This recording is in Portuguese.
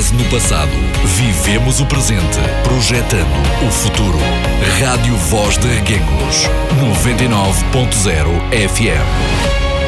vive no passado. Vivemos o presente. Projetando o futuro. Rádio Voz de Reguengos. 99.0 FM.